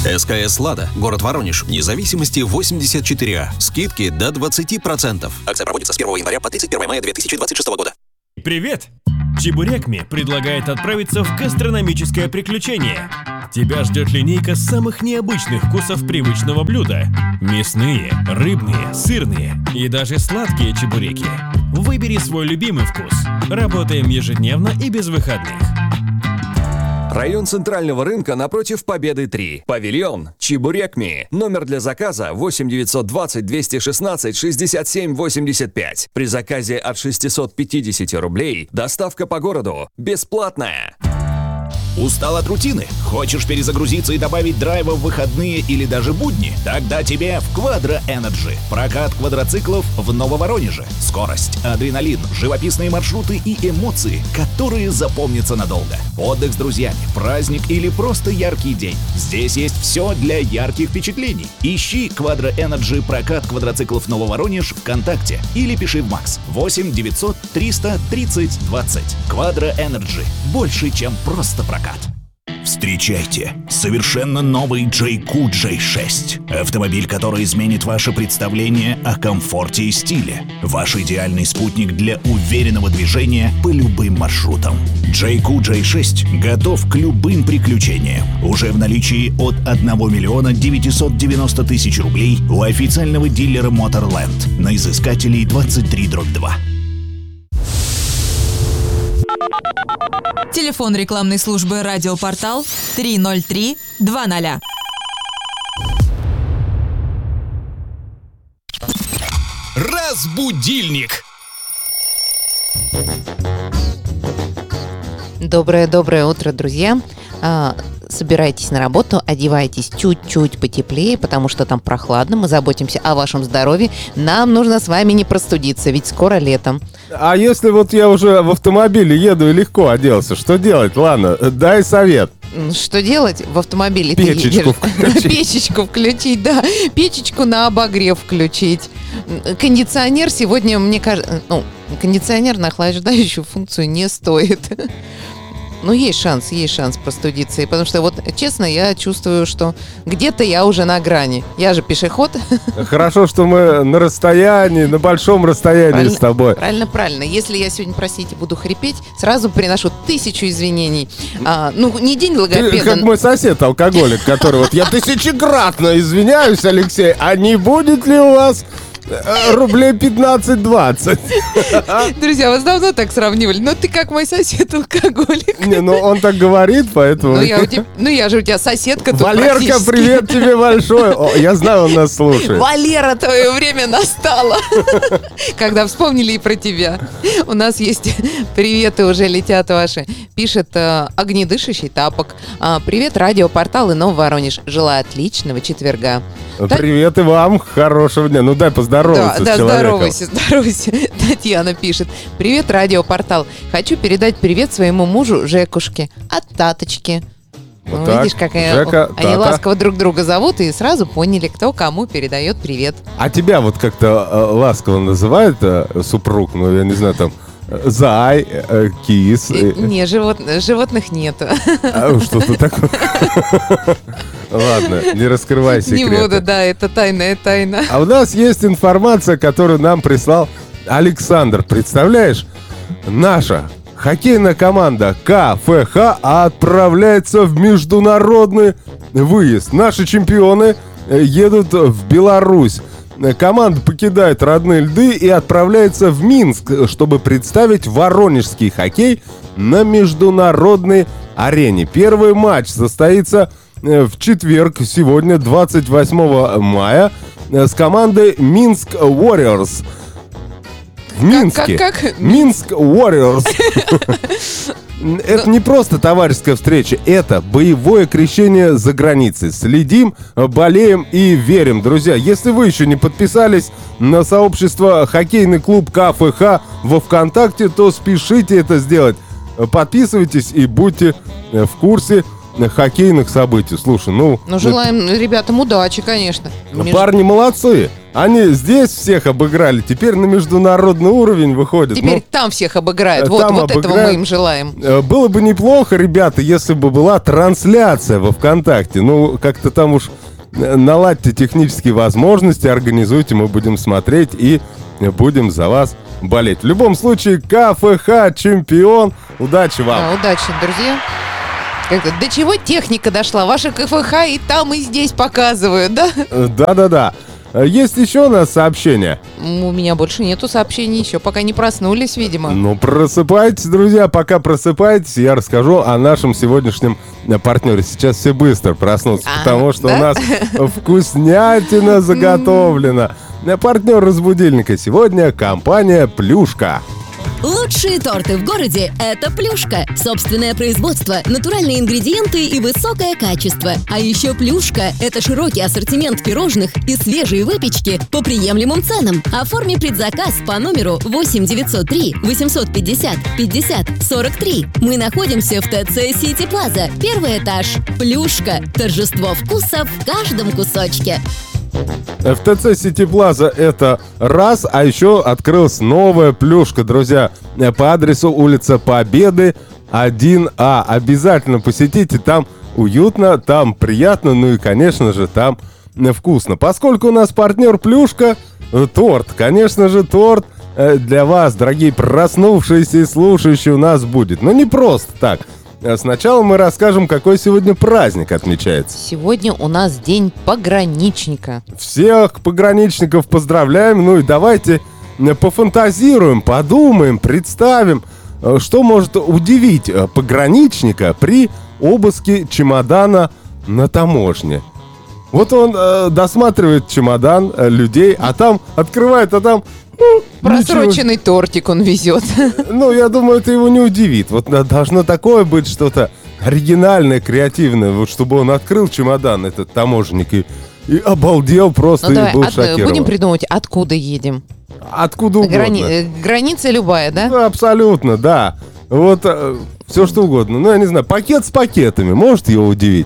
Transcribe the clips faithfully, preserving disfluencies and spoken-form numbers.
СКС «Лада», город Воронеж, независимости восемьдесят четыре А. Скидки до двадцать процентов. Акция проводится с первого января по тридцать первое мая две тысячи двадцать шестого года. Привет! Чебурекми предлагает отправиться в гастрономическое приключение. Тебя ждет линейка самых необычных вкусов привычного блюда. Мясные, рыбные, сырные и даже сладкие чебуреки. Выбери свой любимый вкус. Работаем ежедневно и без выходных. Район Центрального рынка напротив Победы три. Павильон Чебурекми. Номер для заказа восемь девятьсот двадцать двести шестнадцать шестьдесят семь восемьдесят пять. При заказе от шестисот пятидесяти рублей доставка по городу бесплатная. Устал от рутины? Хочешь перезагрузиться и добавить драйва в выходные или даже будни? Тогда тебе в Quadra Energy. Прокат квадроциклов в Нововоронеже. Скорость, адреналин, живописные маршруты и эмоции, которые запомнятся надолго. Отдых с друзьями, праздник или просто яркий день. Здесь есть все для ярких впечатлений. Ищи Quadra Energy прокат квадроциклов Нововоронеж ВКонтакте или пиши в Макс восемь девятьсот триста тридцать двадцать. Quadra Energy. Больше, чем просто прокат. Встречайте совершенно новый Джейку джей шесть. Автомобиль, который изменит ваше представление о комфорте и стиле. Ваш идеальный спутник для уверенного движения по любым маршрутам. Джейку джей шесть готов к любым приключениям. Уже в наличии от одного миллиона девятисот девяноста тысяч рублей у официального дилера Motorland на изыскателей двадцать три дробь два. Телефон рекламной службы «Радиопортал» три ноль три два ноль. Разбудильник. Доброе-доброе утро, друзья. А, собирайтесь на работу, одевайтесь чуть-чуть потеплее, потому что там прохладно, мы заботимся о вашем здоровье. Нам нужно с вами не простудиться, ведь скоро летом. А если вот я уже в автомобиле еду и легко оделся, что делать? Ладно, дай совет. Что делать в автомобиле? Печечку включить. Печечку включить, да. Печечку на обогрев включить. Кондиционер сегодня, мне кажется, ну, кондиционер на охлаждающую функцию не стоит. Ну, есть шанс, есть шанс простудиться. И потому что, вот, честно, я чувствую, что где-то я уже на грани. Я же пешеход. Хорошо, что мы на расстоянии, на большом расстоянии правильно, с тобой. Правильно, правильно. Если я сегодня, простите, буду хрипеть, сразу приношу тысячу извинений. А, ну, не день логопеда. Ты, как мой сосед, алкоголик, который вот, я тысячекратно извиняюсь, Алексей, а не будет ли у вас... рублей пятнадцать-двадцать. Друзья, вас давно так сравнивали. Но ты как мой сосед алкоголик. Не, ну он так говорит, поэтому... Ну я, у тебя, ну, я же у тебя соседка тут. Валерка, привет тебе большой. О, я знаю, он нас слушает. Валера, твое время настало. Когда вспомнили и про тебя. У нас есть приветы, уже летят ваши. Пишет э, огнедышащий тапок. А, привет, радиопортал и Нововоронеж. Желаю отличного четверга. Привет и вам, хорошего дня. Ну дай поздороваться да, с да, человеком. здоровайся, здоровайся. Татьяна пишет. Привет, радиопортал. Хочу передать привет своему мужу Жекушке от Таточки. Вот ну, так. Видишь, как Жека, они Тата. ласково друг друга зовут и сразу поняли, кто кому передает привет. А тебя вот как-то э, ласково называют э, супруг, ну я не знаю, там зай, э, кис. Э, не, живот, животных нету. А, что-то такое. Ладно, не раскрывай секреты. Не буду, да, это тайная тайна. А у нас есть информация, которую нам прислал Александр. Представляешь, наша хоккейная команда ка эф ха отправляется в международный выезд. Наши чемпионы едут в Беларусь. Команда покидает родные льды и отправляется в Минск, чтобы представить воронежский хоккей на международной арене. Первый матч состоится в четверг, сегодня, двадцать восьмого мая, с командой Минск Warriors. В Минске. Как, как, как? Минск Warriors. Это не просто товарищеская встреча, это боевое крещение за границей. Следим, болеем и верим. Друзья, если вы еще не подписались на сообщество «Хоккейный клуб ка эф ха» во ВКонтакте, то спешите это сделать. Подписывайтесь и будьте в курсе хоккейных событий. Слушай, ну... Ну, желаем ребятам удачи, конечно. Парни молодцы. Они здесь всех обыграли, теперь на международный уровень выходят. Теперь Ну, там всех обыграют. Там Вот, вот этого обыграют. мы им желаем. э, было бы неплохо, ребята, если бы была трансляция во ВКонтакте. Ну, как-то там уж э, наладьте технические возможности, организуйте, мы будем смотреть и будем за вас болеть. В любом случае, КФХ чемпион. Удачи вам. Да, удачи, друзья. Как-то, до чего техника дошла? Ваша КФХ и там, и здесь показывают, да? Э, Да-да-да. Э, Есть еще у нас сообщения? М, У меня больше нету сообщений еще, пока не проснулись, видимо. Ну, просыпайтесь, друзья. Пока просыпайтесь, я расскажу о нашем сегодняшнем э, партнере. Сейчас все быстро проснутся, А, потому что да? у нас вкуснятина заготовлена. Э, Партнер разбудильника сегодня компания «Плюшка». Лучшие торты в городе – это «Плюшка». Собственное производство, натуральные ингредиенты и высокое качество. А еще «Плюшка» – это широкий ассортимент пирожных и свежие выпечки по приемлемым ценам. Оформи предзаказ по номеру восемь девятьсот три восемьсот пятьдесят пятьдесят сорок три. Мы находимся в ТЦ Сити Плаза, первый этаж. «Плюшка» – торжество вкуса в каждом кусочке. В ТЦ Сити Плаза это раз, а еще открылась новая «Плюшка», друзья, по адресу улица Победы, один А. Обязательно посетите, там уютно, там приятно, ну и, конечно же, там вкусно. Поскольку у нас партнер «Плюшка», торт, конечно же, торт э, для вас, дорогие проснувшиеся и слушающие, у нас будет. Но не просто так. А Сначала мы расскажем, какой сегодня праздник отмечается. Сегодня у нас день пограничника. Всех пограничников поздравляем. Ну и давайте э, пофантазируем, подумаем, представим, э, что может удивить э, пограничника при обыске чемодана на таможне. Вот он э, досматривает чемодан э, людей, а там открывает, а там... ну, Просроченный тортик он везет. ничего. Ну, я думаю, это его не удивит. Вот да, должно такое быть что-то оригинальное, креативное, вот чтобы он открыл чемодан, этот таможенник, и, и обалдел просто, Ну и давай, был от- шокирован. будем придумывать, откуда едем. Откуда угодно. Грани- э, Граница любая, да? Ну, абсолютно, да. Вот все что угодно. Ну, я не знаю, пакет с пакетами может его удивить?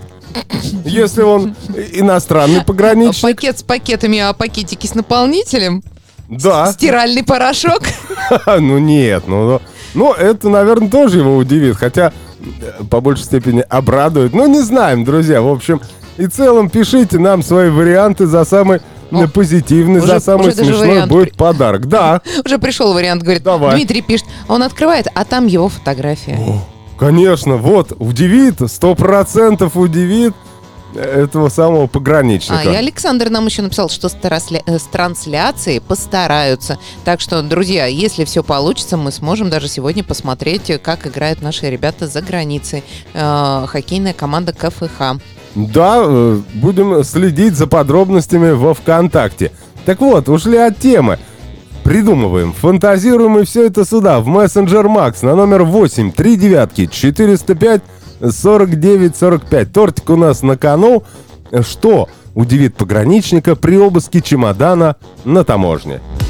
Если он иностранный пограничник, Пакет с пакетами, а пакетики с наполнителем? да. Стиральный порошок? Ну нет, ну, ну, ну это, наверное, тоже его удивит, хотя э, по большей степени обрадует. Ну, не знаем, друзья. В общем, и целом пишите нам свои варианты за самый О, э, позитивный, уже- за самый уже даже смешной вариант будет при- подарок. Да, Уже пришел вариант, говорит, Давай. Дмитрий пишет, а он открывает, а там его фотография. конечно, вот, удивит, сто процентов удивит этого самого пограничника. А, и Александр нам еще написал, что с, трансля- э, с трансляцией постараются. Так что, друзья, если все получится, мы сможем даже сегодня посмотреть, э, как играют наши ребята за границей. Э, хоккейная команда КФХ. Да, э, будем следить за подробностями во ВКонтакте. Так вот, ушли от темы. Придумываем, фантазируем и все это сюда, в мессенджер Макс на номер восемь три девятки четыреста пять сорок девять сорок пять. Тортик у нас на кону. Что удивит пограничника при обыске чемодана на таможне?